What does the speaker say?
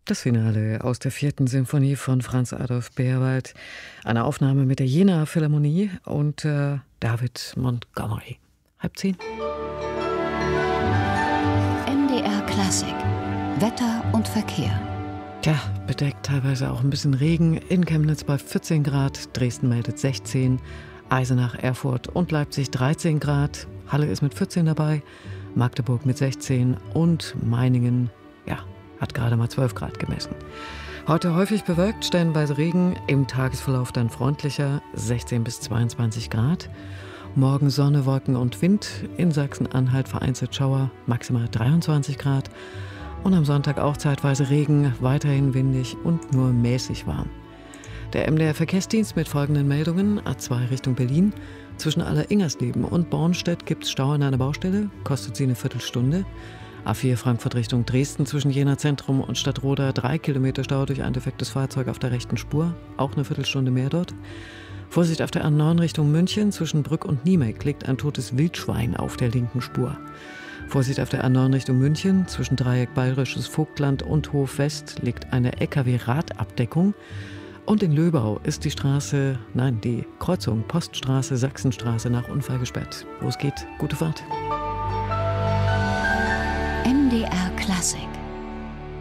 Das Finale aus der 4. Symphonie von Franz Adolf Beerwald. Eine Aufnahme mit der Jenaer Philharmonie und David Montgomery. 9:30. MDR Klassik. Wetter und Verkehr. Tja, bedeckt, teilweise auch ein bisschen Regen. In Chemnitz bei 14 Grad, Dresden meldet 16, Eisenach, Erfurt und Leipzig 13 Grad. Halle ist mit 14 dabei, Magdeburg mit 16 und Meiningen, hat gerade mal 12 Grad gemessen. Heute häufig bewölkt, stellenweise Regen, im Tagesverlauf dann freundlicher, 16 bis 22 Grad. Morgen Sonne, Wolken und Wind, in Sachsen-Anhalt vereinzelt Schauer, maximal 23 Grad. Und am Sonntag auch zeitweise Regen, weiterhin windig und nur mäßig warm. Der MDR-Verkehrsdienst mit folgenden Meldungen: A2 Richtung Berlin. Zwischen Alleringersleben und Bornstedt gibt es Stau an einer Baustelle, kostet sie eine Viertelstunde. A4 Frankfurt Richtung Dresden zwischen Jena Zentrum und Stadtroda 3 Kilometer Stau durch ein defektes Fahrzeug auf der rechten Spur, auch eine Viertelstunde mehr dort. Vorsicht auf der A9 Richtung München, zwischen Brück und Niemek liegt ein totes Wildschwein auf der linken Spur. Vorsicht auf der A9 Richtung München, zwischen Dreieck Bayerisches Vogtland und Hof West liegt eine LKW-Radabdeckung. Und in Löbau ist die Kreuzung Poststraße, Sachsenstraße nach Unfall gesperrt. Wo es geht, gute Fahrt. MDR Klassik.